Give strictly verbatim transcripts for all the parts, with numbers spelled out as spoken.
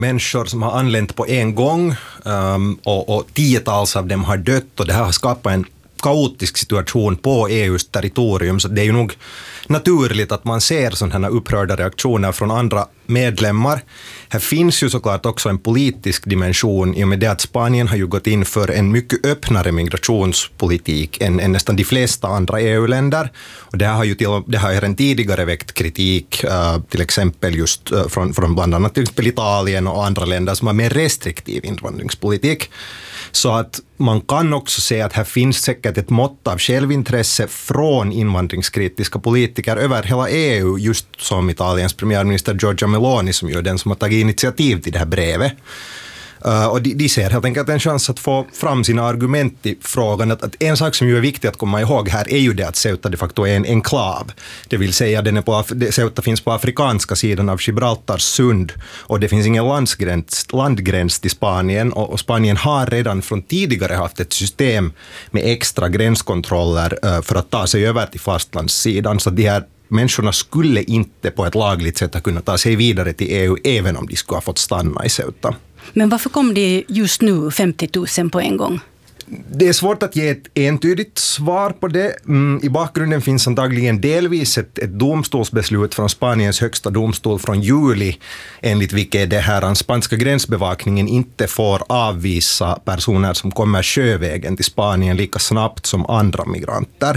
människor som har anlänt på en gång um, och, och tiotals av dem har dött och det här har skapat en kaotisk situation på E U:s territorium, så det är ju nog naturligt att man ser sådana här upprörda reaktioner från andra medlemmar. Här finns ju såklart också en politisk dimension i och med det att Spanien har ju gått in för en mycket öppnare migrationspolitik än, än nästan de flesta andra E U-länder. Och det här har ju till, det har redan tidigare väckt kritik, uh, till exempel just uh, från, från bland annat till exempel Italien och andra länder som har mer restriktiv invandringspolitik. Så att man kan också se att här finns säkert ett mått av självintresse från invandringskritiska politiker över hela E U, just som Italiens premiärminister Giorgia Meloni som ju är den som har tagit initiativ till det här brevet. Uh, och de, de ser helt enkelt en chans att få fram sina argument i frågan. Att, att en sak som ju är viktig att komma ihåg här är ju det att Ceuta de facto är en enklav. Det vill säga den är på, Ceuta finns på afrikanska sidan av Gibraltars sund och det finns ingen landsgräns, landgräns till Spanien och, och Spanien har redan från tidigare haft ett system med extra gränskontroller uh, för att ta sig över till fastlandssidan, så de här människorna skulle inte på ett lagligt sätt ha kunnat ta sig vidare till E U även om de skulle ha fått stanna i Ceuta. Men varför kom det just nu femtio tusen på en gång? Det är svårt att ge ett entydigt svar på det. Mm, I bakgrunden finns antagligen delvis ett, ett domstolsbeslut från Spaniens högsta domstol från juli, enligt vilket det här den spanska gränsbevakningen inte får avvisa personer som kommer sjövägen till Spanien lika snabbt som andra migranter.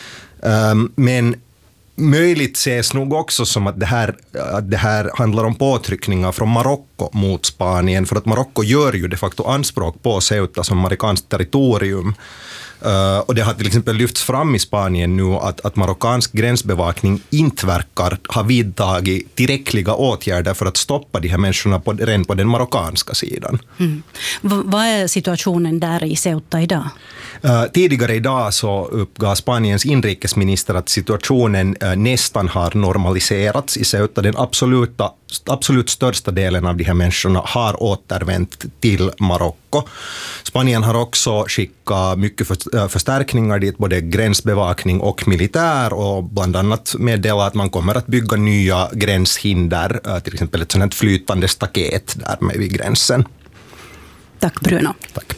Um, men möjligt ses nog också som att det här, att det här handlar om påtryckningar från Marocko mot Spanien, för att Marocko gör ju de facto anspråk på Ceuta som marockanskt territorium. Uh, och det har till exempel lyfts fram i Spanien nu att, att marockansk gränsbevakning inte verkar ha vidtagit tillräckliga åtgärder för att stoppa de här människorna på, redan på den marockanska sidan. Mm. V- vad är situationen där i Ceuta idag? Uh, tidigare idag så uppgav Spaniens inrikesminister att situationen uh, nästan har normaliserats i Ceuta. Den absoluta, absolut största delen av de här människorna har återvänt till Marocko. Spanien har också skickat mycket för, uh, förstärkningar dit, både gränsbevakning och militär, och bland annat meddelar att man kommer att bygga nya gränshinder, uh, till exempel ett sådant flytande staket där med vid gränsen. Tack Bruno. Tack.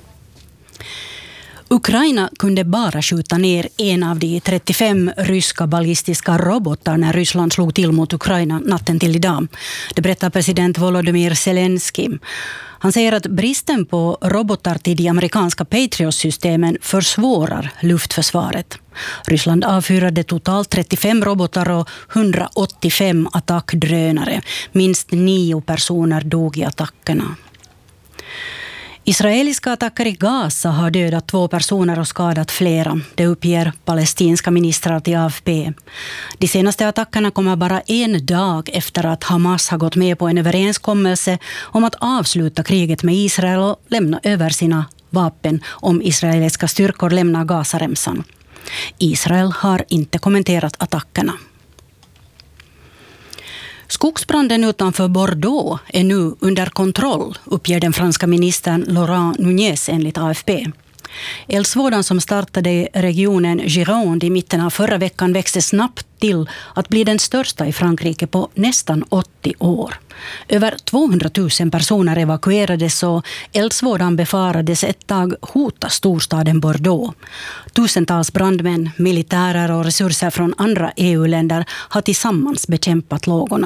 Ukraina kunde bara skjuta ner en av de trettiofem ryska ballistiska robotar när Ryssland slog till mot Ukraina natten till idag. Det berättar president Volodymyr Zelensky. Han säger att bristen på robotar till de amerikanska Patriot-systemen försvårar luftförsvaret. Ryssland avfyrade totalt trettiofem robotar och hundraåttiofem attackdrönare. Minst nio personer dog i attackerna. Israeliska attacker i Gaza har dödat två personer och skadat flera. Det uppger palestinska ministrar till A F P. De senaste attackerna kommer bara en dag efter att Hamas har gått med på en överenskommelse om att avsluta kriget med Israel och lämna över sina vapen om israeliska styrkor lämnar Gazaremsan. Israel har inte kommenterat attackerna. Skogsbranden utanför Bordeaux är nu under kontroll, uppger den franska ministern Laurent Nunez enligt A F P. Eldsvådan som startade i regionen Gironde i mitten av förra veckan växte snabbt till att bli den största i Frankrike på nästan åttio år. Över tvåhundratusen personer evakuerades och eldsvådan befarades ett tag hota storstaden Bordeaux. Tusentals brandmän, militärer och resurser från andra E U-länder har tillsammans bekämpat lågorna.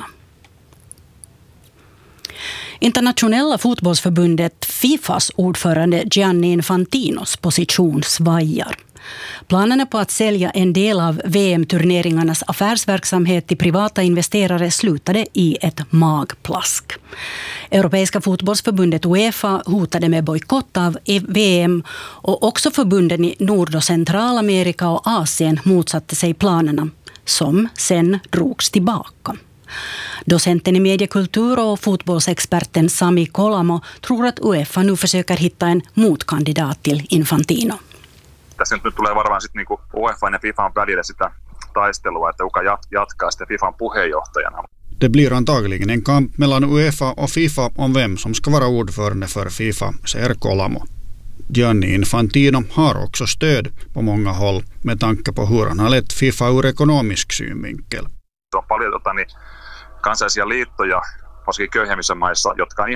Internationella fotbollsförbundet Fifas ordförande Gianni Infantinos position svajar. Planerna på att sälja en del av V M-turneringarnas affärsverksamhet till privata investerare slutade i ett magplask. Europeiska fotbollsförbundet UEFA hotade med bojkott av V M och också förbunden i Nord- och Centralamerika och Asien motsatte sig planerna, som sen drogs tillbaka. Docenten i mediekultur och fotbollsexperten Sami Kolamo tror att UEFA nu försöker hitta en motkandidat till Infantino. Tässä nyt tulee varmaan sitten niinku UEFA ja FIFAn välillä sitä taistelua, että kuka jatkaa sitten FIFAn puheenjohtajana. Det blir antagligen en kamp mellan UEFA och FIFA om vem som ska vara ordförande för FIFA, säger Kolamo. Gianni Infantino har också stöd på många håll med tanke på hur han har lett FIFA ur ekonomisk synvinkel. On paljon tota, niin, kansallisia liittoja varsinkin köyhemmissä maissa, jotka on